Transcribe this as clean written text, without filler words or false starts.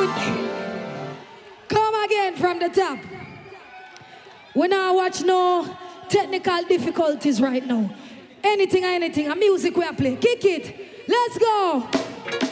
Come again from the top. We now watch no technical difficulties right now. Anything, a music we are playing. Kick it. Let's go.